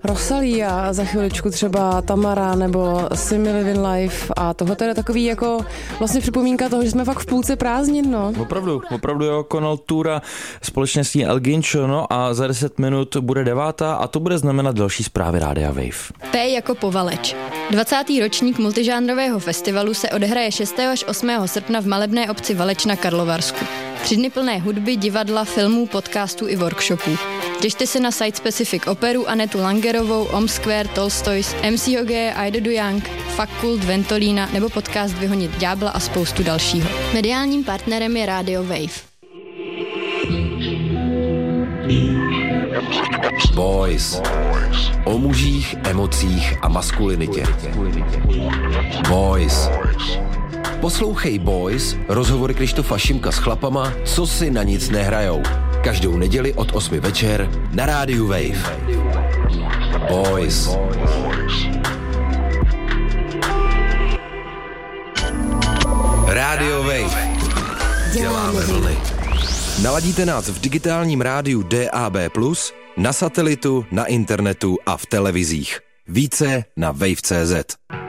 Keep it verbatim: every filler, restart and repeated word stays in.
Rosalia a za chviličku třeba Tamara nebo Simi Living Life a tohle je takový jako vlastně připomínka toho, že jsme fakt v půlce prázdnin, no. Opravdu, opravdu jo, konal Tura společně s ní El Gincho, no a za deset minut bude devátá a to bude znamenat další zprávy Rádia Wave. P jako Povaleč. dvacátý ročník multižánrového festivalu se odehraje šestého až osmého srpna v malebné obci Valeč na Karlovarsku. Tři dny plné hudby, divadla, filmů, podcastů i workshopů. Těšte se na Site Specific operu Anetu Langerovou, Om Square, Tolstoys, M C Hogeje, Aida Du Young, Fakult, Ventolína nebo podcast Vyhonit ďábla a spoustu dalšího. Mediálním partnerem je Radio Wave. Boys. O mužích, emocích a maskulinitě. Boys. Poslouchej Boys, rozhovory Krištofa Šimka s chlapama, co si na nic nehrajou. Každou neděli od osmi večer na rádiu Wave. Boys. Rádio Wave. Děláme vlny. Naladíte nás v digitálním rádiu D A B plus, na satelitu, na internetu a v televizích. Více na wave tečka cé zet.